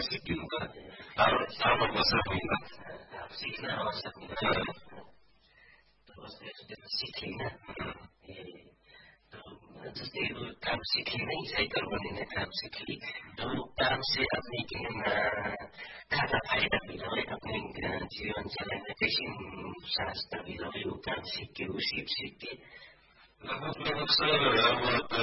सिक्किमका आमा बसा होइन सीखना आवश्यक है तो बस सीखना तो जैसे काम सीखी नहीं साइकिल बनिने काम सीखी तो काम से अपनी खाना फायदा भी रहे अपने जीवन चलाने कैसे शास्त्र भी रहे काम सीख के उसी सीख के लगभग